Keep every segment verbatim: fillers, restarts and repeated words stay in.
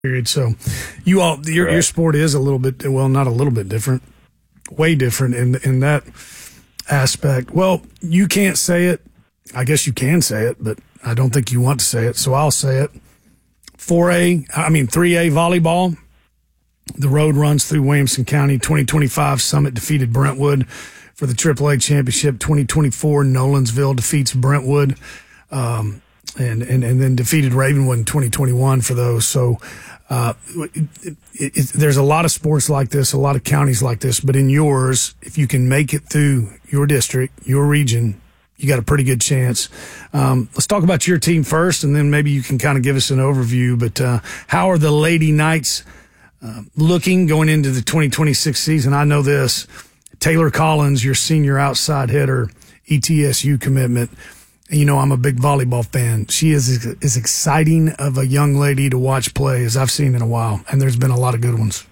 period. So you all, your, your sport is a little bit, well, not a little bit different, way different in, in that aspect. Well, you can't say it. I guess you can say it, but I don't think you want to say it. So I'll say it. four A, I mean three A volleyball. The road runs through Williamson County. twenty twenty-five Summit defeated Brentwood for the triple A championship. twenty twenty-four Nolensville defeats Brentwood, um, and, and, and then defeated Ravenwood in twenty twenty-one for those. So, uh, it, it, it, there's a lot of sports like this, a lot of counties like this, but in yours, if you can make it through your district, your region, you got a pretty good chance. Um, let's talk about your team first, and then maybe you can kind of give us an overview. But uh, how are the Lady Knights uh, looking going into the twenty twenty-six season? I know this. Taylor Collins, your senior outside hitter, E T S U commitment. You know, I'm a big volleyball fan. She is as exciting of a young lady to watch play as I've seen in a while, and there's been a lot of good ones.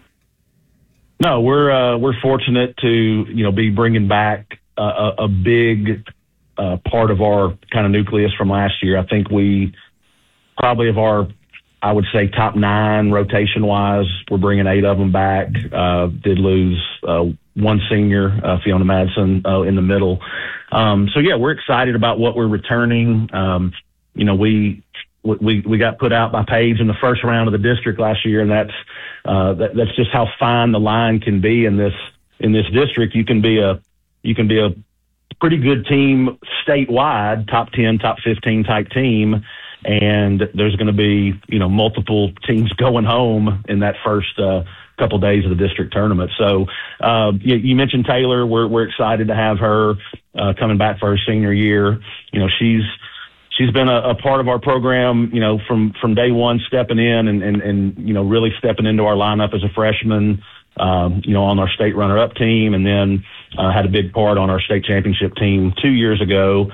No, we're uh, we're fortunate to you know be bringing back a, a, a big uh, part of our kind of nucleus from last year. I think we probably of our, I would say, top nine rotation wise, we're bringing eight of them back. Uh, did lose uh, one senior, uh, Fiona Madsen, uh, in the middle. Um, so yeah, we're excited about what we're returning. Um, you know, we, we, we got put out by Page in the first round of the district last year, and that's, uh, that, that's just how fine the line can be in this, in this district. You can be a, you can be a pretty good team statewide, top ten, top fifteen type team. And there's going to be, you know, multiple teams going home in that first, uh, couple days of the district tournament. So, uh, you, you mentioned Taylor. We're, we're excited to have her, uh, coming back for her senior year. You know, she's, she's been a, a part of our program, you know, from, from day one, stepping in and, and, and, you know, really stepping into our lineup as a freshman, um, you know, on our state runner-up team, and then, uh, had a big part on our state championship team two years ago.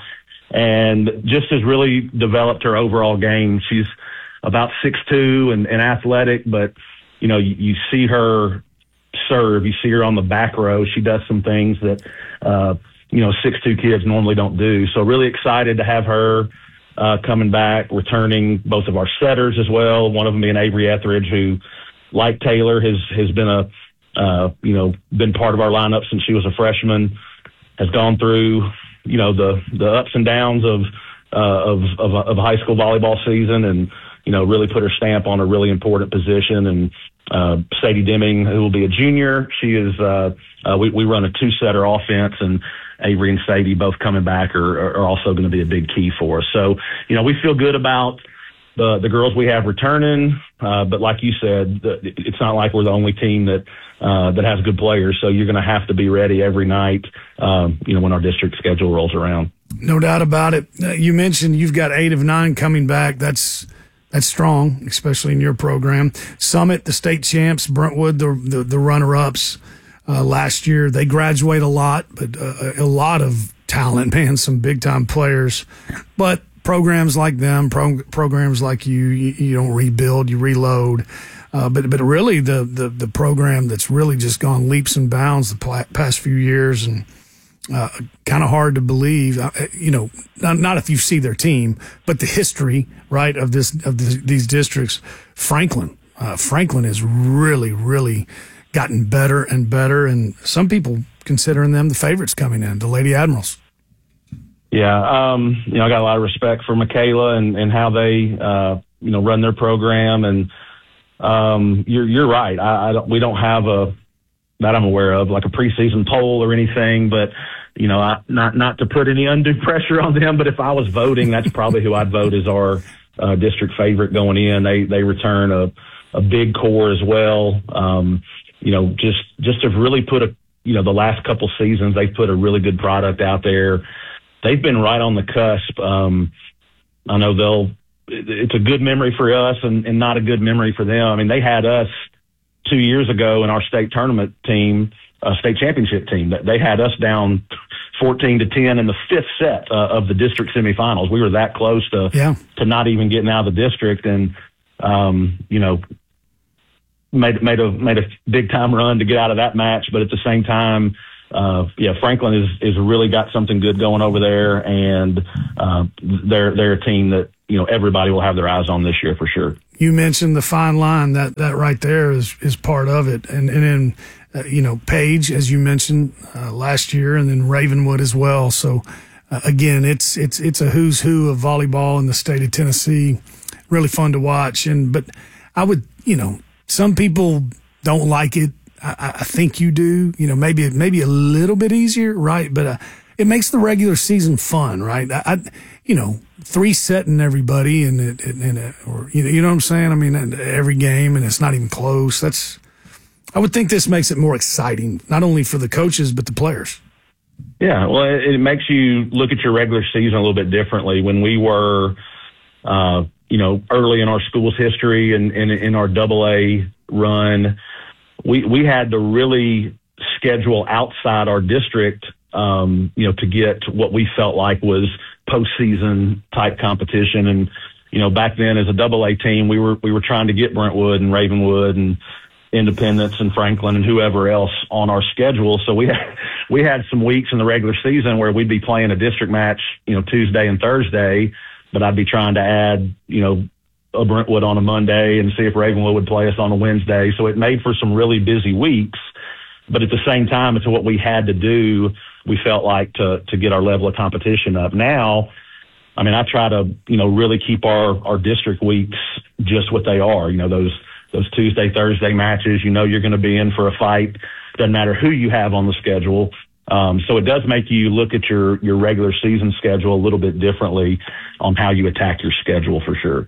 And just has really developed her overall game. She's about six two and, and athletic, but, you know, you, you see her serve, you see her on the back row. She does some things that, uh, you know, six two kids normally don't do. So really excited to have her uh, coming back, returning both of our setters as well. One of them being Avery Etheridge, who, like Taylor, has, has been a, uh, you know, been part of our lineup since she was a freshman, has gone through, you know, the, the ups and downs of, uh, of, of, of a high school volleyball season, and, you know, really put her stamp on a really important position. And, uh, Sadie Deming, who will be a junior, she is, uh, uh, we, we run a two setter offense, and Avery and Sadie both coming back are, are also going to be a big key for us. So, you know, we feel good about the, the girls we have returning. Uh, but like you said, the, it's not like we're the only team that, uh, that has good players. So you're going to have to be ready every night, um, you know, when our district schedule rolls around. No doubt about it. Uh, you mentioned you've got eight of nine coming back. That's, that's strong, especially in your program. Summit, the state champs, Brentwood, the, the, the runner-ups, uh, last year. They graduate a lot, but uh, a lot of talent, man, some big-time players. But programs like them, pro- programs like you, you, you don't rebuild, you reload. Uh, but but really the, the, the program that's really just gone leaps and bounds the pl- past few years, and uh, kind of hard to believe, uh, you know, not, not if you see their team, but the history, right, of this of this, these districts. Franklin, uh, Franklin has really, really gotten better and better, and some people considering them the favorites coming in, the Lady Admirals. Yeah, um, you know, I got a lot of respect for Michaela and, and how they, uh, you know, run their program. And um, you're you're right. I, I don't, we don't have a that I'm aware of like a preseason poll or anything. But you know, I, not not to put any undue pressure on them. But if I was voting, that's probably who I'd vote as our uh, district favorite going in. They they return a a big core as well. Um, you know, just just have really put a you know the last couple seasons they've put a really good product out there. They've been right on the cusp. Um, I know they'll, it's a good memory for us and, and not a good memory for them. I mean, they had us two years ago in our state tournament team, uh, state championship team. They had us down fourteen to ten in the fifth set uh, of the district semifinals. We were that close to, yeah. to not even getting out of the district. And, um, you know, made, made a, made a big time run to get out of that match. But at the same time, Uh, yeah, Franklin is, is really got something good going over there, and uh, they're they're a team that you know, everybody will have their eyes on this year for sure. You mentioned the fine line. That that right there is is part of it. And and then uh, you know, Page, as you mentioned uh, last year, and then Ravenwood as well. So uh, again, it's it's it's a who's who of volleyball in the state of Tennessee. Really fun to watch. And but I would, you know, some people don't like it. I, I think you do. You know, maybe maybe a little bit easier, right? But uh, it makes the regular season fun, right? I, I you know, three setting everybody, and it, and, and it, or you know, you know what I'm saying? I mean, every game, and it's not even close. That's, I would think this makes it more exciting, not only for the coaches but the players. Yeah, well, it, it makes you look at your regular season a little bit differently. When we were, uh, you know, early in our school's history and in, in our Double A run, we we had to really schedule outside our district, um, you know, to get what we felt like was postseason type competition. And, you know, back then as a Double A team, we were we were trying to get Brentwood and Ravenwood and Independence and Franklin and whoever else on our schedule. So we had, we had some weeks in the regular season where we'd be playing a district match, you know, Tuesday and Thursday, but I'd be trying to add, you know, a Brentwood on a Monday and see if Ravenwood would play us on a Wednesday. So it made for some really busy weeks, but at the same time, it's what we had to do. We felt like to, to get our level of competition up. Now, I mean, I try to, you know, really keep our, our district weeks just what they are. You know, those, those Tuesday, Thursday matches, you know, you're going to be in for a fight. Doesn't matter who you have on the schedule. Um, so it does make you look at your, your regular season schedule a little bit differently on how you attack your schedule for sure.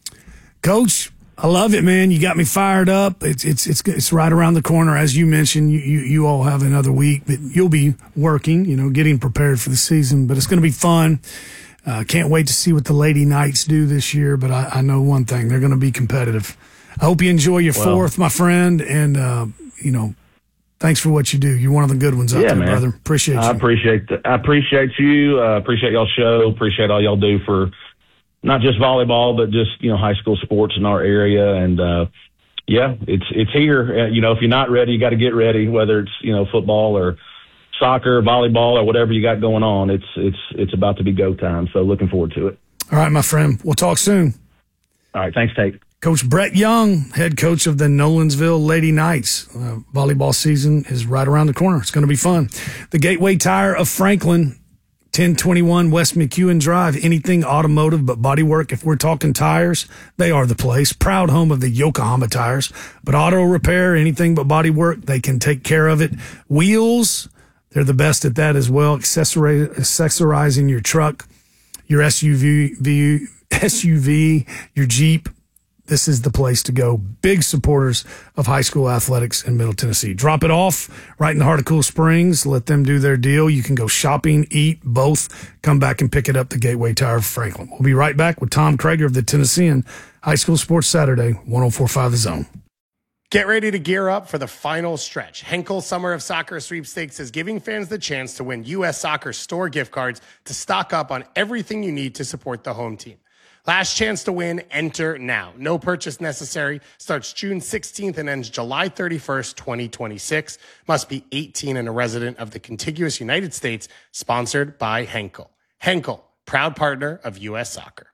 Coach, I love it, man. You got me fired up. It's it's it's it's right around the corner, as you mentioned. You you, you all have another week, but you'll be working, you know, getting prepared for the season. But it's going to be fun. Uh, can't wait to see what the Lady Knights do this year. But I, I know one thing: they're going to be competitive. I hope you enjoy your well, fourth, my friend, and uh, you know, thanks for what you do. You're one of the good ones out yeah, there, man. brother. Appreciate you. I appreciate the, I appreciate you. Uh, appreciate y'all's show. Appreciate all y'all do for not just volleyball, but just, you know, high school sports in our area. And, uh, yeah, it's, it's here. Uh, you know, if you're not ready, you got to get ready, whether it's, you know, football or soccer, volleyball, or whatever you got going on. It's, it's, it's about to be go time. So looking forward to it. All right, my friend. We'll talk soon. All right. Thanks, Tate. Coach Brett Young, head coach of the Nolensville Lady Knights. Uh, volleyball season is right around the corner. It's going to be fun. The Gateway Tire of Franklin, ten twenty-one West McEwen Drive. Anything automotive but bodywork. If we're talking tires, they are the place. Proud home of the Yokohama tires. But auto repair, anything but bodywork, they can take care of it. Wheels, they're the best at that as well. Accessori- accessorizing your truck, your S U V, S U V, your Jeep. This is the place to go. Big supporters of high school athletics in Middle Tennessee. Drop it off right in the heart of Cool Springs. Let them do their deal. You can go shopping, eat, both. Come back and pick it up, the Gateway Tire of Franklin. We'll be right back with Tom Krager of the Tennessean High School Sports Saturday, one oh four point five The Zone. Get ready to gear up for the final stretch. Henkel Summer of Soccer Sweepstakes is giving fans the chance to win U S Soccer store gift cards to stock up on everything you need to support the home team. Last chance to win, enter now. No purchase necessary. Starts June sixteenth and ends July thirty-first, twenty twenty-six. Must be eighteen and a resident of the contiguous United States. Sponsored by Henkel. Henkel, proud partner of U S Soccer.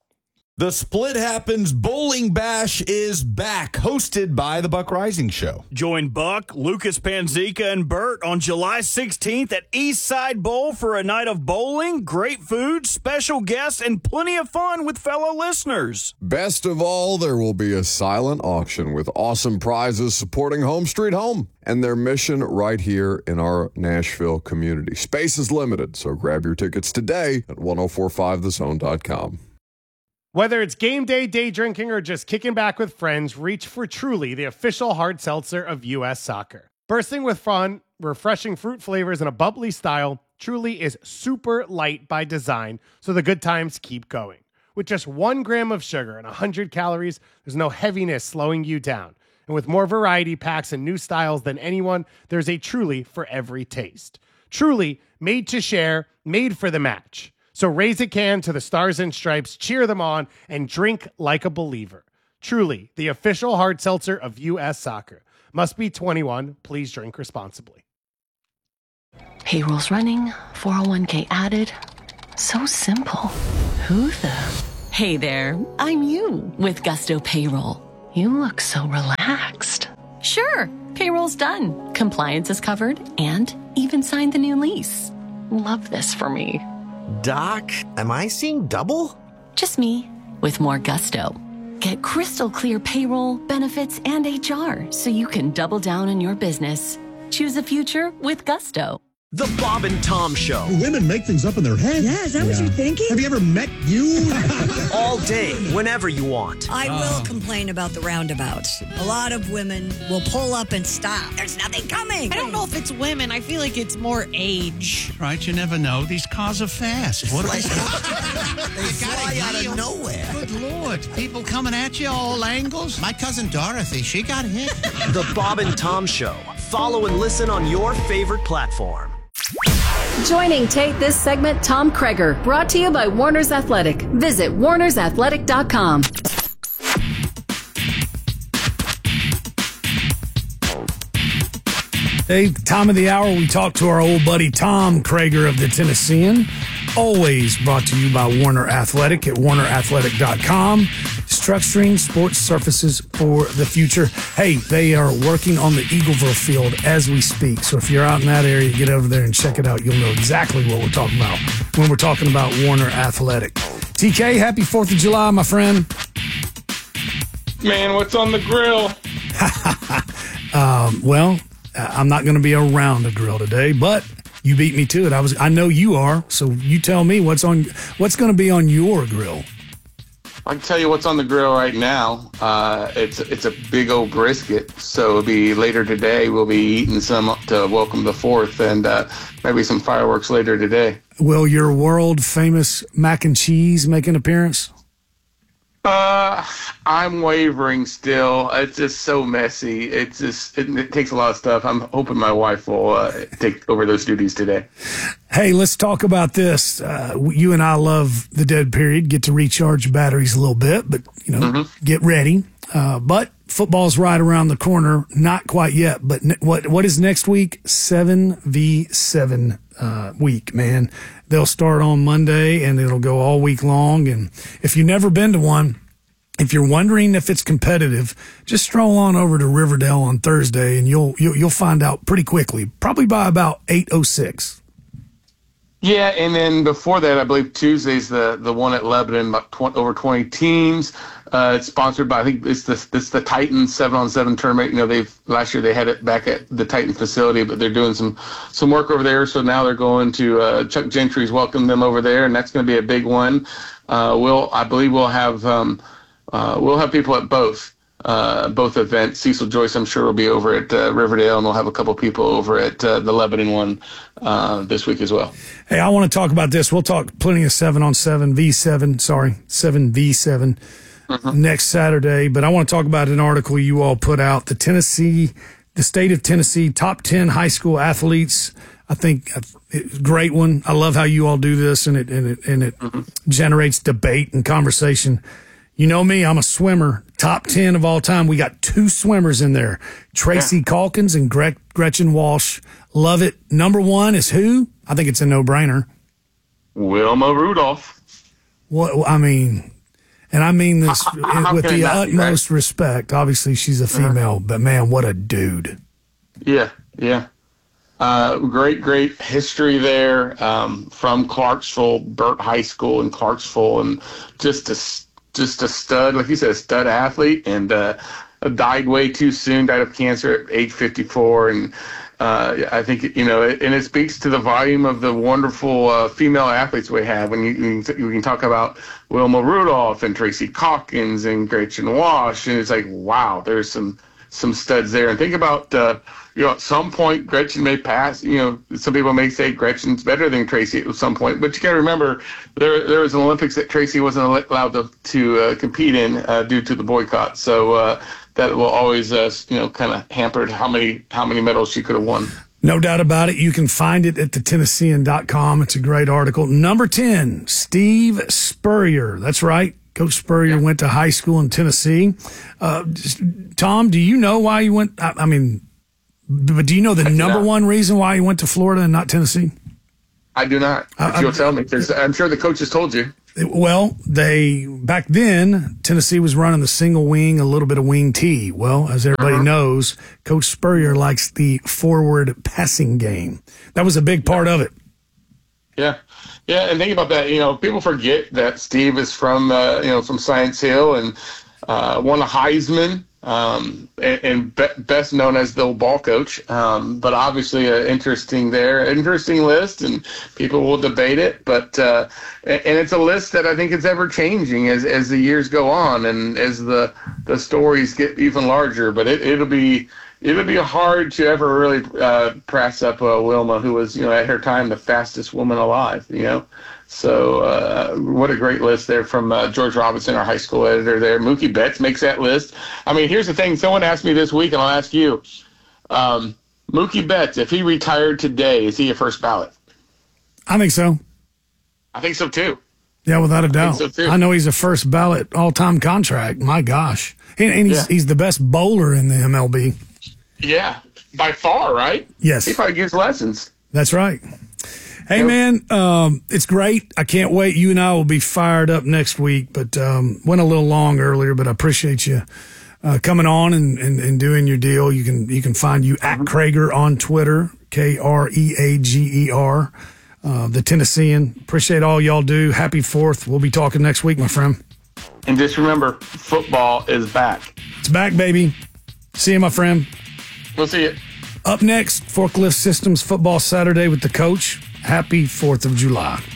The Split Happens Bowling Bash is back, hosted by the Buck Rising Show. Join Buck, Lucas Panzica, and Bert on July sixteenth at Eastside Bowl for a night of bowling, great food, special guests, and plenty of fun with fellow listeners. Best of all, there will be a silent auction with awesome prizes supporting Home Street Home and their mission right here in our Nashville community. Space is limited, so grab your tickets today at ten forty-five the zone dot com. Whether it's game day, day drinking, or just kicking back with friends, reach for Truly, the official hard seltzer of U S Soccer. Bursting with fun, refreshing fruit flavors, and a bubbly style, Truly is super light by design, so the good times keep going. With just one gram of sugar and one hundred calories, there's no heaviness slowing you down. And with more variety packs and new styles than anyone, there's a Truly for every taste. Truly, made to share, made for the match. So raise a can to the Stars and Stripes, cheer them on, and drink like a believer. Truly, the official hard seltzer of U S Soccer. Must be twenty-one. Please drink responsibly. Payroll's running, four oh one k added. So simple. Who the... Hey there, I'm you with Gusto Payroll. You look so relaxed. Sure, payroll's done, compliance is covered, and even signed the new lease. Love this for me. Doc, am I seeing double? Just me, with more gusto. Get crystal clear payroll, benefits, and H R so you can double down on your business. Choose a future with Gusto. The Bob and Tom Show. Do women make things up in their head? Yeah, is that yeah. what you're thinking? Have you ever met you? All day, whenever you want. I will complain about the roundabouts. A lot of women will pull up and stop. There's nothing coming. I don't know if it's women. I feel like it's more age. Right, you never know. These cars are fast. What like, they fly out of nowhere. Good Lord. People coming at you all angles. My cousin Dorothy, she got hit. The Bob and Tom Show. Follow and listen on your favorite platform. Joining Tate this segment, Tom Kreger, brought to you by Warner's Athletic. Visit warners athletic dot com. Hey, time of the hour, we talk to our old buddy Tom Kreger of the Tennessean. Always brought to you by Warner Athletic at warner athletic dot com. Structuring sports surfaces for the future. Hey, they are working on the Eagleville field as we speak. So if you're out in that area, get over there and check it out. You'll know exactly what we're talking about when we're talking about Warner Athletic. T K, happy fourth of July, my friend. Man, what's on the grill? um, well, I'm not going to be around a grill today, but you beat me to it. I was. I know you are. So you tell me what's on. What's going to be on your grill? I can tell you what's on the grill right now. Uh, it's it's a big old brisket. So it'll be later today. We'll be eating some to welcome the fourth, and uh, maybe some fireworks later today. Will your world famous mac and cheese make an appearance? Uh, I'm wavering still. It's just so messy. It's just it, it takes a lot of stuff. I'm hoping my wife will uh, take over those duties today. Hey, let's talk about this. Uh, you and I love the dead period. Get to recharge batteries a little bit, but you know, mm-hmm. get ready. Uh, but football's right around the corner. Not quite yet, but ne- what what is next week? seven v seven uh, week, man. They'll start on Monday and it'll go all week long. And if you've never been to one, if you're wondering if it's competitive, just stroll on over to Riverdale on Thursday and you'll you'll, you'll find out pretty quickly, probably by about eight oh six. Yeah, and then before that, I believe Tuesday's the, the one at Lebanon, about twenty, over twenty teams. Uh, it's sponsored by, I think it's the it's the Titan seven on seven tournament. You know, they've last year they had it back at the Titan facility, but they're doing some some work over there. So now they're going to uh, Chuck Gentry's welcome them over there, and that's going to be a big one. Uh, we'll I believe we'll have um, uh, we'll have people at both. Uh, both events. Cecil Joyce, I'm sure, will be over at uh, Riverdale, and we'll have a couple people over at uh, the Lebanon one uh, this week as well. Hey, I want to talk about this. We'll talk plenty of seven on seven, V seven, sorry, seven v seven mm-hmm. next Saturday. But I want to talk about an article you all put out, the Tennessee, the state of Tennessee, top ten high school athletes. I think it's a great one. I love how you all do this, and it and it, and it mm-hmm. generates debate and conversation. You know me, I'm a swimmer. Top ten of all time. We got two swimmers in there. Tracy yeah. Calkins and Gre- Gretchen Walsh. Love it. Number one is who? I think it's a no-brainer. Wilma Rudolph. What I mean, and I mean this how, with the utmost respect. Obviously, she's a female, uh-huh. but man, what a dude. Yeah, yeah. Uh, great, great history there um, from Clarksville, Burt High School in Clarksville, and just a Just a stud, like you said, a stud athlete, and uh, died way too soon, died of cancer at age fifty-four. And uh, I think, you know, it, and it speaks to the volume of the wonderful uh, female athletes we have. When you, you, you can talk about Wilma Rudolph and Tracy Calkins and Gretchen Walsh, and it's like, wow, there's some some studs there. And think about, uh, you know, at some point Gretchen may pass. You know, some people may say Gretchen's better than Tracy at some point, but you got to remember there there was an Olympics that Tracy wasn't allowed to to uh, compete in uh, due to the boycott. So uh, that will always, uh, you know, kind of hampered how many how many medals she could have won. No doubt about it. You can find it at the tennessean dot com. It's a great article. Number ten, Steve Spurrier. That's right. Coach Spurrier yeah. went to high school in Tennessee. Uh, Tom, do you know why you went? I, I mean, but do you know the number not. one reason why you went to Florida and not Tennessee? I do not. If uh, you'll tell me, because I'm sure the coaches told you. Well, they back then Tennessee was running the single wing, a little bit of wing T. Well, as everybody uh-huh. knows, Coach Spurrier likes the forward passing game. That was a big part of it. Yeah, yeah, and think about that. You know, people forget that Steve is from uh, you know from Science Hill and uh, won a Heisman. Um, and, and be, best known as the old ball coach. Um, but obviously uh, interesting there, interesting list, and people will debate it. But uh, and it's a list that I think is ever changing as, as the years go on and as the the stories get even larger. But it, it'll be it'll be hard to ever really uh, press up uh, Wilma, who was, you know, at her time the fastest woman alive. You know. So uh, what a great list there from uh, George Robinson, our high school editor there. Mookie Betts makes that list. I mean, here's the thing. Someone asked me this week, and I'll ask you. Um, Mookie Betts, if he retired today, is he a first ballot? I think so. I think so, too. Yeah, without a doubt. I, think so too. I know he's a first ballot all-time contract. My gosh. And, and he's, yeah. he's the best bowler in the M L B. Yeah, by far, right? Yes. He probably gives lessons. That's right. Hey, man, um, it's great. I can't wait. You and I will be fired up next week, but um, went a little long earlier, but I appreciate you uh, coming on and, and, and doing your deal. You can you can find you at Krager on Twitter, K R E A G E R, uh, the Tennessean. Appreciate all y'all do. Happy fourth. We'll be talking next week, my friend. And just remember, football is back. It's back, baby. See you, my friend. We'll see you. Up next, Forklift Systems Football Saturday with the coach. Happy fourth of July.